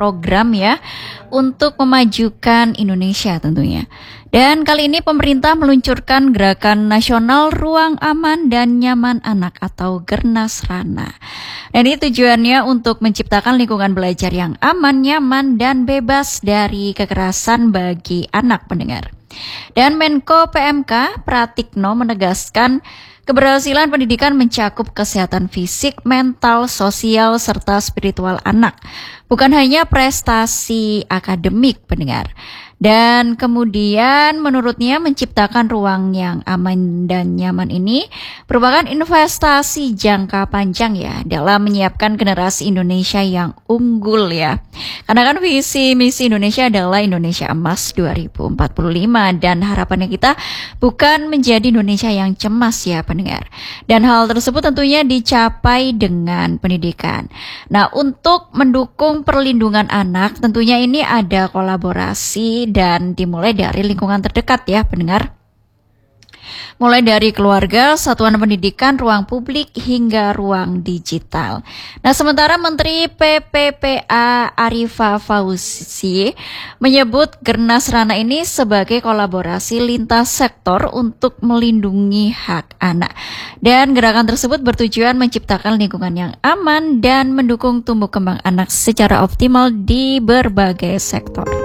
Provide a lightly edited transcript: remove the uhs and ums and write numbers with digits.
program ya untuk memajukan Indonesia tentunya. Dan kali ini pemerintah meluncurkan Gerakan Nasional Ruang Aman dan Nyaman Anak atau Gernasrana. Dan ini tujuannya untuk menciptakan lingkungan belajar yang aman, nyaman, dan bebas dari kekerasan bagi anak pendengar. Dan Menko PMK Pratikno menegaskan keberhasilan pendidikan mencakup kesehatan fisik, mental, sosial, serta spiritual anak. Bukan hanya prestasi akademik pendengar. Dan kemudian menurutnya menciptakan ruang yang aman dan nyaman ini merupakan investasi jangka panjang ya dalam menyiapkan generasi Indonesia yang unggul ya. Karena kan visi misi Indonesia adalah Indonesia Emas 2045 dan harapannya kita bukan menjadi Indonesia yang cemas ya pendengar. Dan hal tersebut tentunya dicapai dengan pendidikan. Nah, untuk mendukung perlindungan anak tentunya ini ada kolaborasi dan dimulai dari lingkungan terdekat ya pendengar. Mulai dari keluarga, satuan pendidikan, ruang publik, hingga ruang digital. Nah, sementara Menteri PPPA Arifah Fauzi menyebut Gernasrana ini sebagai kolaborasi lintas sektor untuk melindungi hak anak. Dan gerakan tersebut bertujuan menciptakan lingkungan yang aman dan mendukung tumbuh kembang anak secara optimal di berbagai sektor.